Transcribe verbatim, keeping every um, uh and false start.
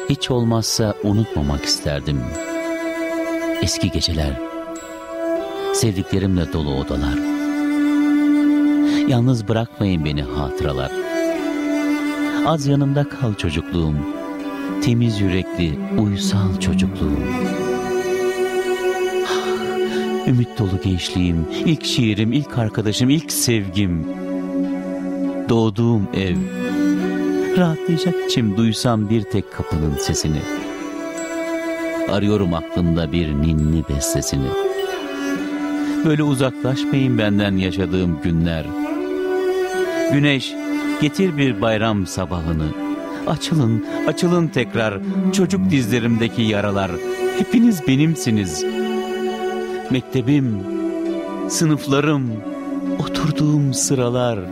Hiç olmazsa unutmamak isterdim. Eski geceler, sevdiklerimle dolu odalar. Yalnız bırakmayın beni hatıralar. Az yanımda kal çocukluğum, temiz yürekli, uysal çocukluğum. Ümit dolu gençliğim, ilk şiirim, ilk arkadaşım, ilk sevgim. Doğduğum ev, rahatlayacak içim duysam bir tek kapının sesini. Arıyorum aklımda bir ninni bestesini. Böyle uzaklaşmayın benden yaşadığım günler. Güneş, getir bir bayram sabahını. Açılın, açılın tekrar çocuk dizlerimdeki yaralar. Hepiniz benimsiniz. Mektebim, sınıflarım, oturduğum sıralar.